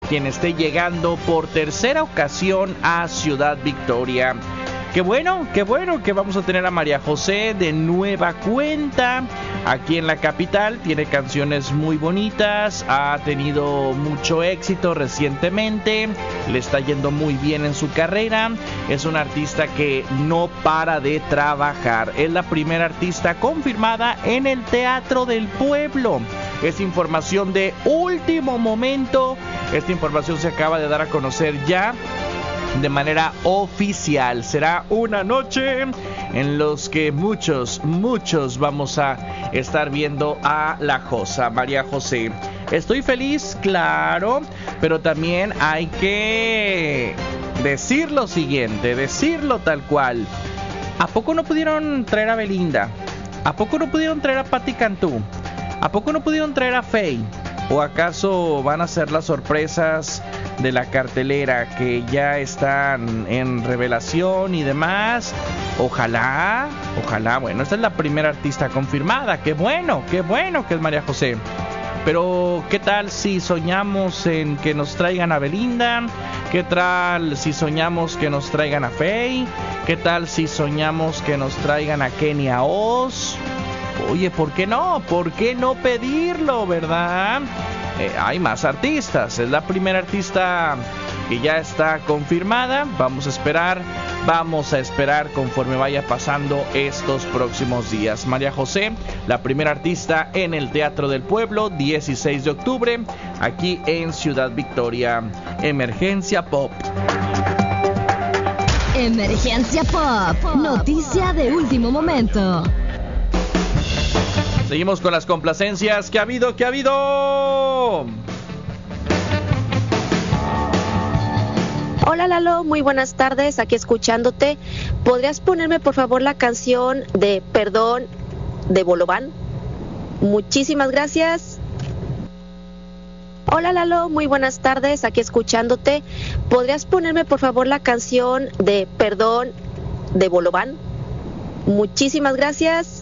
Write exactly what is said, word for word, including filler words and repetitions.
quien esté llegando por tercera ocasión a Ciudad Victoria. Qué bueno, qué bueno que vamos a tener a María José de nueva cuenta aquí en la capital. Tiene canciones muy bonitas, ha tenido mucho éxito recientemente, le está yendo muy bien en su carrera. Es una artista que no para de trabajar. Es la primera artista confirmada en el Teatro del Pueblo. Es información de último momento. Esta información se acaba de dar a conocer ya de manera oficial. Será una noche en los que muchos, muchos vamos a estar viendo a la Josa, María José. Estoy feliz, claro, pero también hay que decir lo siguiente, decirlo tal cual. ¿A poco no pudieron traer a Belinda? ¿A poco no pudieron traer a Patti Cantú? ¿A poco no pudieron traer a Faye? ¿O acaso van a ser las sorpresas de la cartelera que ya están en revelación y demás? Ojalá, ojalá. Bueno, esta es la primera artista confirmada. Qué bueno, qué bueno que es María José. Pero ¿qué tal si soñamos en que nos traigan a Belinda? ¿Qué tal si soñamos que nos traigan a Faye? ¿Qué tal si soñamos que nos traigan a Kenia Oz? Oye, ¿por qué no? ¿Por qué no pedirlo, verdad? Eh, hay más artistas. Es la primera artista que ya está confirmada. Vamos a esperar, vamos a esperar conforme vaya pasando estos próximos días. María José, la primera artista en el Teatro del Pueblo, dieciséis de octubre, aquí en Ciudad Victoria. Emergencia Pop. Emergencia Pop, noticia de último momento. Seguimos con las complacencias. ¿Qué ha habido? ¿Qué ha habido? Hola Lalo, muy buenas tardes, aquí escuchándote. ¿Podrías ponerme por favor la canción de Perdón de Bolobán? Muchísimas gracias. Hola Lalo, muy buenas tardes, aquí escuchándote. ¿Podrías ponerme por favor la canción de Perdón de Bolobán? Muchísimas gracias.